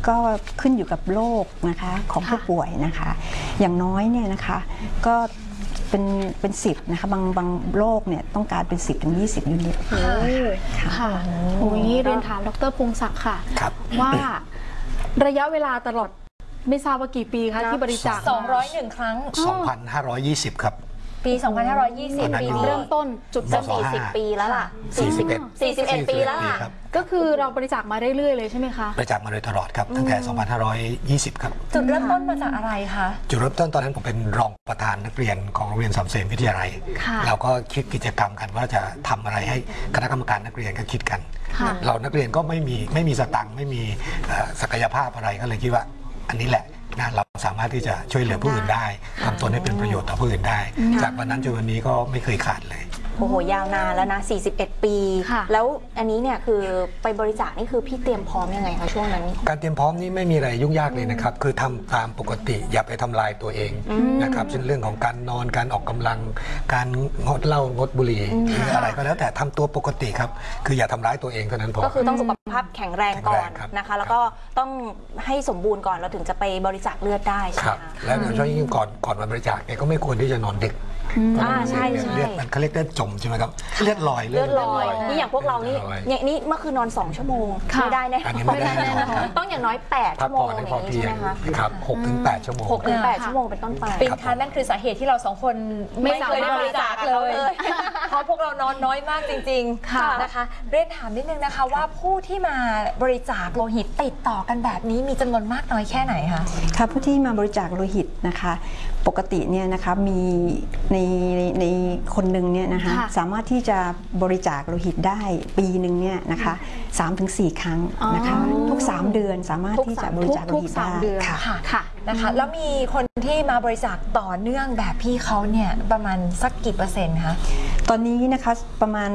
ก็ขึ้นอยู่กับโรคนะคะของผู้ป่วยนะคะอย่างน้อยเนี่ยนะคะก็เป็น10นะคะบางโรคเนี่ยต้องการเป็น10 ถึง 20 ยูนิตค่ะโอ้ยเรียนถามดร.พงศักดิ์ค่ะว่าระยะเวลาตลอดไม่ทราบว่ากี่ปีคะที่บริจาค 201 ครั้ง 2,520 ครับปี 2520 ปีเริ่มต้นจุดจะ40 ปีแล้วล่ะ41 ปีแล้วล่ะก็คือเราบริจาคมาเรื่อยๆเลยใช่ไหมคะบริจาคมาโดยตลอดครับตั้งแต่ 2520 ครับจุดเริ่มต้นมาจากอะไรคะจุดเริ่มต้นตอนนั้นผมเป็นรองประธานนักเรียนของโรงเรียนสามเสนวิทยาลัยเราก็คิดกิจกรรมกันว่าจะทำอะไรให้คณะกรรมการนักเรียนก็คิดกันเรานักเรียนก็ไม่มีสตังค์ไม่มีศักยภาพอะไรก็เลยคิดว่าอันนี้แหละเราสามารถที่จะช่วยเหลือผู้อื่นได้ทำตนให้เป็นประโยชน์ต่อผู้อื่นได้จากวันนั้นจนวันนี้ก็ไม่เคยขาดเลยโอ้โหยาวนานแล้วนะ41 ปีแล้วอันนี้เนี่ยคือไปบริจาคนี่คือพี่เตรียมพร้อมยังไงคะช่วงนั้นการเตรียมพร้อมนี่ไม่มีอะไรยุ่งยากเลยนะครับคือทำตามปกติอย่าไปทำลายตัวเองนะครับเช่นเรื่องของการนอนการออกกำลังการงดเหล้างดบุหรี่หรืออะไรก็แล้วแต่ทำตัวปกติครับคืออย่าทำร้ายตัวเองเท่านั้นพอก็คือต้องสุขภาพแข็งแรงก่อนนะคะแล้วก็ต้องให้สมบูรณ์ก่อนเราถึงจะไปบริจาคเลือดได้ใช่ไหมคะและโดยเฉพาะยิ่งก่อนมาบริจาคเนี่ยก็ไม่ควรที่จะนอนดึกใช่เลือดมันเขาเรียกเลือดจมใช่ไหมครับเลือดลอยนี่อย่างพวกเรานี่อย่างนี้เมื่อคืนนอน2 ชั่วโมงไม่ได้แน่ต้องอย่างน้อย8 ชั่วโมงอย่างนี้ใช่ไหมคะครับ6 ถึง 8 ชั่วโมง 6 ถึง 8 ชั่วโมงเป็นต้นไปปินคะนั่นคือสาเหตุที่เรา2 คนไม่เคยได้บริจาคเลยเพราะพวกเรานอนน้อยมากจริงๆนะคะเรียนถามนิดนึงนะคะว่าผู้ที่มาบริจาคโลหิตติดต่อกันแบบนี้มีจำนวนมากน้อยแค่ไหนคะค่ะผู้ที่มาบริจาคโลหิตนะคะปกติเนี่ยนะคะมีในคนหนึ่งเนี่ยนะคะสามารถที่จะบริจาคโลหิตได้ปีหนึ่งเนี่ยนะคะ3-4 ครั้งนะคะทุก3 เดือนสามารถที่จะบริจาคโลหิตได้ค่ะนะคะแล้วมีคนที่มาบริจาคต่อเนื่องแบบพี่เขาเนี่ยประมาณสักกี่%คะตอนนี้นะคะประมาณ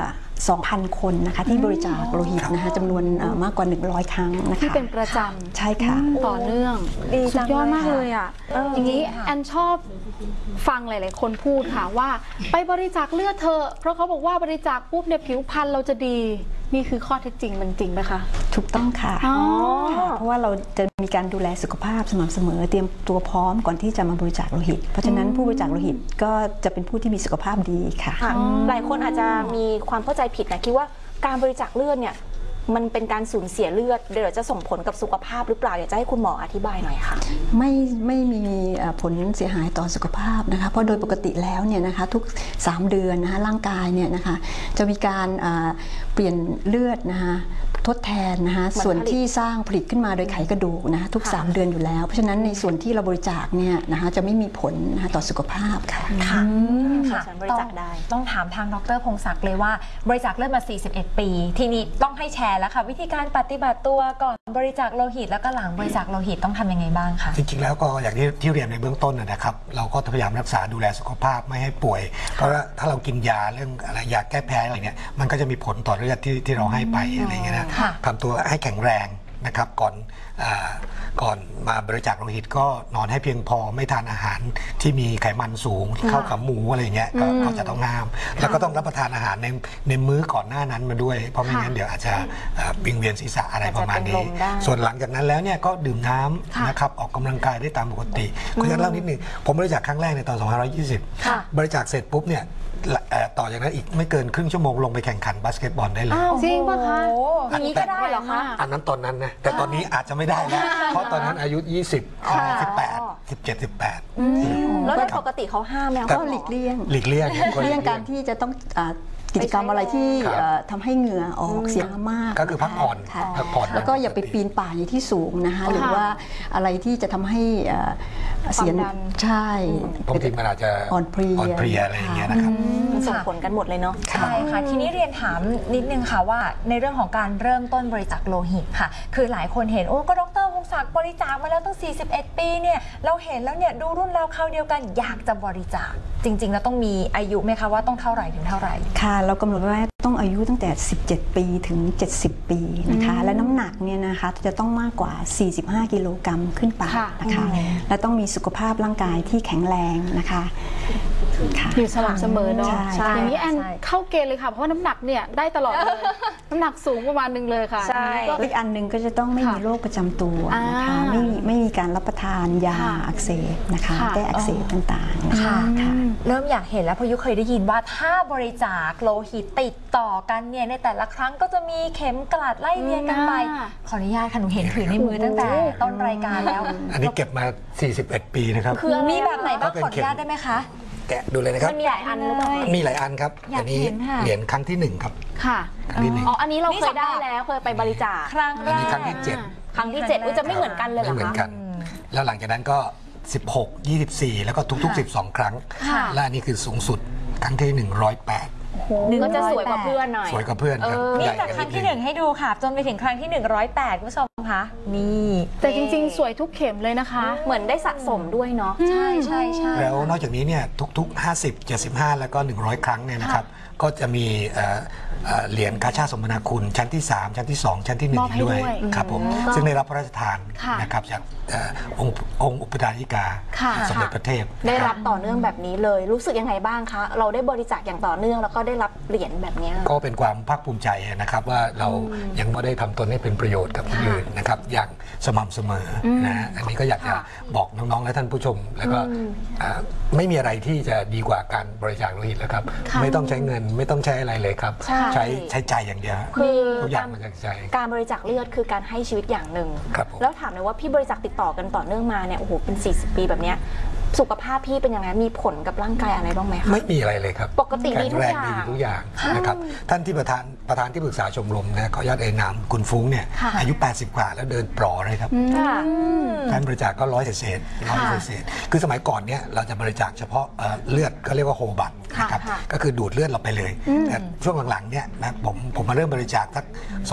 2,000 คนนะคะที่บริจาคโลหิตนะคะจำนวนมากกว่า100 ครั้งนะคะที่เป็นประจำใช่ค่ะต่อเนื่องสุดยอดมากเลยอ่ะอย่างนี้แอนชอบฟังหลายๆคนพูดค่ะว่าไปบริจาคเลือดเธอเพราะเขาบอกว่าบริจาคปุ๊บเนี่ยผิวพรรณเราจะดีนี่คือข้อเท็จจริงมันจริงไหมคะถูกต้องค่ะเพราะว่าเราจะมีการดูแลสุขภาพสม่ำเสมอเตรียมตัวพร้อมก่อนที่จะมาบริจาคโลหิตเพราะฉะนั้นผู้บริจาคโลหิตก็จะเป็นผู้ที่มีสุขภาพดีค่ะหลายคนอาจจะมีความเข้าใจผิดนะคิดว่าการบริจาคเลือดเนี่ยมันเป็นการสูญเสียเลือดเดี๋ยวจะส่งผลกับสุขภาพหรือเปล่าอยากจะให้คุณหมออธิบายหน่อยค่ะไม่มีผลเสียหายต่อสุขภาพนะคะเพราะโดยปกติแล้วเนี่ยนะคะทุก3 เดือนนะคะร่างกายเนี่ยนะคะจะมีการเปลี่ยนเลือดนะคะทดแทนนะคะส่วนที่สร้างผลิตขึ้นมาโดยไขกระดูกนะคะทุก3 เดือนอยู่แล้วเพราะฉะนั้นในส่วนที่เราบริจาคเนี่ยนะคะจะไม่มีผลนะคะต่อสุขภาพค่ะบริจาคได้ต้องถามทางดร.พงศักดิ์เลยว่าบริจาคเลือดมา41 ปีทีนี้ต้องให้แชร์แล้วค่ะวิธีการปฏิบัติตัวก่อนบริจาคโลหิตแล้วก็หลังบริจาคโลหิตต้องทำยังไงบ้างคะจริงๆแล้วก็อย่างที่เรียนในเบื้องต้นนะครับเราก็พยายามรักษาดูแลสุขภาพไม่ให้ป่วยเพราะว่าถ้าเรากินยาเรื่องอะไรยาแก้แพ้อะไรเนี่ยมันก็จะมีผลต่อเลือดที่เราให้ไปอะไรอย่างเงี้ยนะทำตัวให้แข็งแรงนะครับก่อนมาบริจาคโลหิตก็นอนให้เพียงพอไม่ทานอาหารที่มีไขมันสูงข้าวขาหมูอะไรอย่างเงี้ยก็จะต้องห้ามแล้วก็ต้องรับประทานอาหารในมื้อก่อนหน้านั้นมาด้วยเพราะไม่งั้นเดี๋ยวอาจจะวิงเวียนศีรษะอะไรประมาณนี้ส่วนหลังจากนั้นแล้วเนี่ยก็ดื่มน้ำนะครับออกกำลังกายได้ตามปกติคุณจะเล่านิดนึงผมบริจาคครั้งแรกในตอน2520บริจาคเสร็จปุ๊บเนี่ยต่อจากนั้นอีกไม่เกินครึ่งชั่วโมงลงไปแข่งขันบาสเกตบอลได้เลยจริงป่ะคะอย่างนี้ก็ได้เหรอคะอันนั้นตอนนั้นนะแต่ตอนนี้อาจจะไม่ได้แล้วเพราะตอนนั้นอายุ20 18 17 18 แล้วในปกติเขาห้ามไหมก็หลีกเลี่ยงการที่จะต้องกิจกรรมอะไรที่ทำให้เหงื่อออกเสียมากก็คือพักผ่อนแล้วก็อย่าไปปีนป่ายในที่สูงนะคะหรือว่าอะไรที่จะทำให้เสียใช่บางทีมันอาจจะอ่อนเพลียอะไรอย่างเงี้ยนะครับส่งผลกันหมดเลยเนาะใช่ค่ะทีนี้เรียนถามนิดนึงค่ะว่าในเรื่องของการเริ่มต้นบริจาคโลหิตค่ะคือหลายคนเห็นโอ้ก็ดร.พงศักดิ์บริจาคมาแล้วตั้ง41 ปีเนี่ยเราเห็นแล้วเนี่ยดูรุ่นเราเขาเดียวกันอยากจะบริจาคจริงๆแล้วต้องมีอายุไหมคะว่าต้องเท่าไหร่ถึงเท่าไหร่ค่ะเรากำหนดไว้ต้องอายุตั้งแต่17 ปีถึง70 ปีนะคะและน้ำหนักเนี่ยนะคะจะต้องมากกว่า45 กิโลกรัมขึ้นไปนะคะและต้องมีสุขภาพร่างกายที่แข็งแรงนะคะอยู่สม่ำเสมอเนาะใช่อย่างนี้แอนใช่เข้าเกณฑ์เลยค่ะเพราะว่าน้ำหนักเนี่ยได้ตลอดเลย น้ำหนักสูงประมาณนึงเลยค่ะใช่ก็อีกอันหนึ่งก็จะต้องไม่มีโรคประจำตัวนะคะอ่าไม่มีการรับประทานยาค่ะอักเสบนะคะค่ะแก้อักเสบต่างๆนะคะค่ะค่ะเริ่มอยากเห็นแล้วเพราะยุเคยได้ยินว่าถ้าบริจาคโลหิตติดต่อกันเนี่ยในแต่ละครั้งก็จะมีเข็มกลัดไล่เรียงกันไป ขออนุญาตค่ะหนูเห็นถือในมือตั้งแต่ต้นรายการแล้วอันนี้เก็บมา 41 ปีนะครับคือมีแบบไหนบ้างก็เป็นขออนุญาตได้ไหมคะแกะดูเลยนะครับมันมีหลายอันหรือเปล่ามีหลายอันครับอยากอันนี้เห็นค่ะเหรียญครั้งที่ 1 ครับค่ะครั้งที่หนึ่งอ๋ออันนี้เรานี่เคสำหยรับได้แล้วเคยไปบริจาคครั้งแรอันกนี้ครั้งที่ครั้งที่7จะไม่เหมือนกันเลยเหรไม่อเหมือนคะกัน แล้วหลังจากนั้นก็ 16 24 แล้วก็ทุกๆ 12 ครั้งค่ะและอันนี้คือสูงสุดครั้งที่ 108 ก็จะสวยกว่าเพื่อนหน่อยสวยกว่าเพื่อนครับนี่ใหญ่จากครั้งที่ 1 ให้ดูค่ะ จนไปถึงครั้งที่ 108คุณผู้ชมคะนี่แต่จริงๆ สวยทุกเข็มเลยนะคะเหมือนได้สะสมด้วยเนาะใช่ใช่ใช่แล้วนอกจากนี้เนี่ยทุกๆ 50 75 แล้วก็ 100 ครั้งเนี่ยนะครับก็จะมีเหรียญกาชาดสมนาคุณชั้นที่ 3 ชั้นที่ 2 ชั้นที่มอบ 1 ให้ด้วยด้วยครับผมก็ซึ่งได้รับพระราชทานค่ะนะครับจากองค์อุปถายิกาค่ะสมเด็จพระเทพได้นะครัรับบ ต่อเนื่องแบบนี้เลย รู้สึกยังไงบ้างคะ เราได้บริจาคอย่างต่อเนื่องแล้วก็ได้รับเหรียญแบบเนี้ยก็เป็นความภาคภูมิใจนะครับว่าเรายังไม่ได้ทำตนให้เป็นประโยชน์กับคนอื่นนะครับอย่างสม่ำเสมอนะอันนี้ก็อยากจะบอกน้องๆและท่านผู้ชม แล้วก็ไม่มีอะไรที่จะดีกว่าการบริจาคโลหิตแล้วครับค่ะไม่ต้องใช้เงินไม่ต้องใช้อะไรเลยครับใช่ใช้ใจอย่างเดียวคือทุกอย่างมาจากใจการบริจาคเลือดคือการให้ชีวิตอย่างหนึ่งครับผมแล้วถามเลยว่าพี่บริจาคติดต่อกันต่อเนื่องมาเนี่ยโอ้โหเป็น 40 ปีแบบเนี้ยสุขภาพพี่เป็นยังไงมีผลกับร่างกายอะไรบ้างไหมคะไม่มีอะไรเลยครับปกติดีทุกแข็อย่างแรงดีทุกอย่างนะครับท่านที่ประธานที่ปรึกษาชมรมนะขออนุญาตเอ่ยนามคุณฟุ้งเนี่ยค่ะอายุ 80 กว่าแล้วเดินปลอเลยครับค่ะการบริจาคก็100 เศษ100 เศษคือสมัยก่อนเนี่ยเราจะบริจาคเฉพาะเลือดก็เรียกว่าโฮบัตนะครับค่ะก็คือดูดเลือดเราไปเลยแต่ช่วงหลังๆเนี่ยนะผมมาเริ่มบริจาคสัก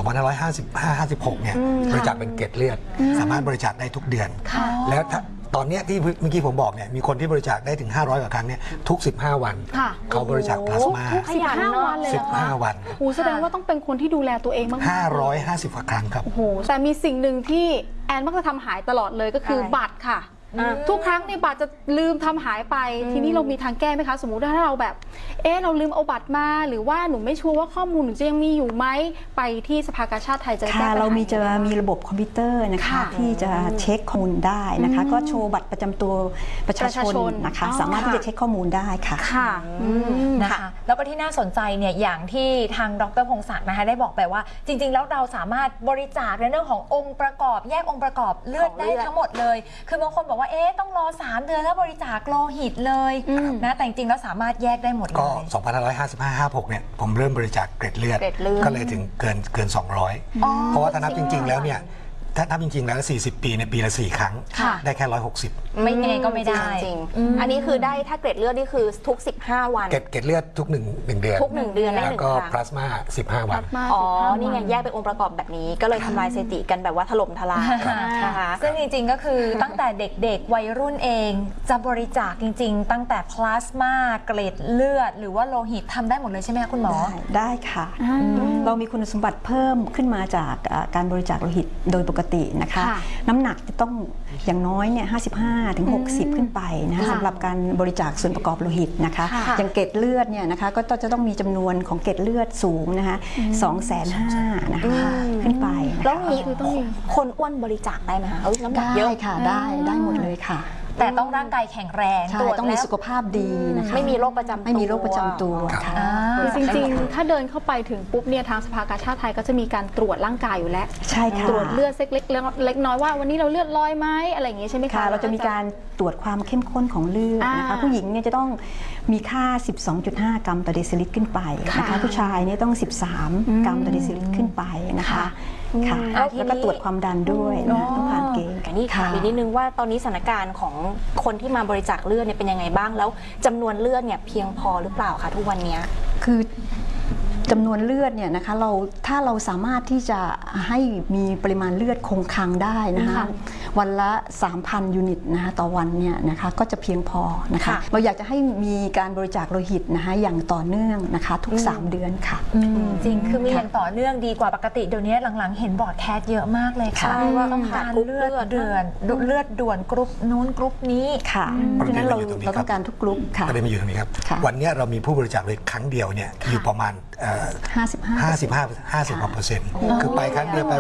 2555-56เนี่ยบริจาคเป็นเกล็ดเลือด สามารถบริจาคได้ทุกเดือน แล้วตอนเนี้ยที่เมื่อกี้ผมบอกเนี่ยมีคนที่บริจาคได้ถึง500กว่าครั้งเนี่ยทุก15 วันค่ะเขาบริจาคพลาสมาขยันเนอะ 15 วันเลยเหรอคะ 15 วันโอ้แสดงว่าต้องเป็นคนที่ดูแลตัวเองมากๆ 550กว่าครั้งครับโอ้โหแต่มีสิ่งหนึ่งที่แอนมักจะทำหายตลอดเลยก็คือบัตรค่ะ ทุกครั้งในบัตรจะลืมทำหายไป ทีนี้เรามีทางแก้ไหมคะ สมมุติว่าถ้าเราแบบ เราลืมเอาบัตรมาหรือว่าหนูไม่ชัวร์ว่าข้อมูลหนูจะยังมีอยู่ไหมไปที่สภากาชาดไทยจะแก้ค่ะปัญหาเรามีระบบคอมพิวเตอร์นะคะค่ะที่จะเช็คข้อมูลได้นะคะ ก็โชว์บัตรประจำตัวประชาชนนะคะอ๋อสามารถที่จะเช็คข้อมูลได้ค่ะค่ะมนะคะแล้วก็ที่น่าสนใจเนี่ยอย่างที่ทางดรพงศักดิ์นะคะได้บอกไปว่าจริงๆแล้วเราสามารถบริจาคในเรื่องขององค์ประกอบแยกองค์ประกอบเลือดได้ทั้งหมดเลย คือบางคนบอกว่าต้องรอ3 เดือนแล้วบริจาคโลหิตเลยนะแต่จริงๆแล้วสามารถแยกได้หมดเลก็ย 2555-56เนี่ยผมเริ่มบริจาคเกล็ดเลือดเกล็ดเลือดก็เลยถึงเกิน 200 เพราะว่าถ้านับจริง ๆ แล้วเนี่ยถ้านับจริง ๆ แล้ว 40 ปีในปีละ 4 ครั้งค่ะได้แค่ 160 ไม่ยังไงก็ไม่ได้จริงๆอันนี้คือได้ถ้าเกร็ดเลือดนี่คือทุก 15 วันเกล็ดเลือดทุก1 เดือนทุก1 เดือนได้แล้ว 1 ก็ครั้งพลาสมา15 วันอ๋อ นี่ไงแยกเป็นองค์ประกอบแบบนี้ ก็เลยทำลายสถิติกันแบบว่าถล่มทลายนะคะซึ่งจริงๆก็คือตั้งแต่เด็กๆวัยรุ่นเองจะบริจาคจริงๆ ตั้งแต่พลาสมาเกล็ดเลือด หรือว่าโลหิตทำได้หมดเลยใช่ไหมคะคุณหมอได้ค่ะ เรามีคุณสมบัติเพิ่มขึ้นมาจากการบริจาคโลหิตโดยปกตินะคะค่ะน้ำหนักจะต้องอย่างน้อยเนี่ย55 ถึง 60 ขึ้นไปนะคะค่ะสำหรับการบริจาคส่วนประกอบโลหิตนะคะค่ะอย่างเกล็ดเลือดเนี่ยนะคะก็จะต้องมีจำนวนของเกล็ดเลือดสูงนะคะ250,000นะคะขึ้นไปนะคะแล้วนี้คือต้องมีคนอ้วนบริจาคได้ไหมคะน้ำหนักได้เยอะค่ะได้หมดเลยค่ะแต่ต้องร่างกายแข็งแรงใช่ตรวจต้องมีแล้วสุขภาพดีนะคะไม่มีโรคประจำตัวไม่มีโรคประจำตัวค่ะคือจริงๆ ถ้าเดินเข้าไปถึงปุ๊บเนี่ยทางสภากาชาดไทยก็จะมีการตรวจร่างกายอยู่แล้วใช่ค่ะตรวจเลือดเล็กน้อยว่าวันนี้เราเลือดลอยไหมอะไรอย่างงี้ใช่ไหมคะค่ะเราจะมีการตรวจความเข้มข้นของเลือดนะคะผู้หญิงเนี่ยจะต้องมีค่า 12.5 กรัมต่อเดซิลิตรขึ้นไปนะคะผู้ชายเนี่ยต้อง 13 กรัมต่อเดซิลิตรขึ้นไปนะคะค่ะแล้วก็ตรวจความดันด้วยนะต้องผ่านเกณฑ์แต่นี่ถามอีกนิดนึงว่าตอนนี้สถานการณ์ของคนที่มาบริจาคเลือดเนี่ยเป็นยังไงบ้างแล้วจำนวนเลือดเนี่ยเพียงพอหรือเปล่าคะทุกวันนี้คือจำนวนเลือดเนี่ยนะคะถ้าเราสามารถที่จะให้มีปริมาณเลือดคงคลังได้นะคะวันละ 3,000 ยูนิตนะคะต่อวันเนี่ยนะคะก็จะเพียงพอนะคะค่ะเราอยากจะให้มีการบริจาคโลหิตนะคะอย่างต่อเนื่องนะคะทุก 3 เดือนค่ะจริงคือมีอย่างต่อเนื่องดีกว่าปกติเดี๋ยวนี้หลังๆเห็นบอร์ดแคสเยอะมากเลยค่ะใช่ว่าต้องการกรุ๊ปเลือดเลือดเดือนเลือดด่วนกรุ๊ปนู้นกรุ๊ปนี้ค่ะประฉะเด็นนั้นเรามันอยู่ตรงนี้เราครับต้องการทุกกลุ่มค่ะประเด็นมาอยู่ตรงนี้ครับค่ะวันเนี้ยเรามีผู้บริจาคเลยครั้งเดียวเนี่ยอยู่ประมาณ 55% 55 50% คือไปครั้งเดียวไป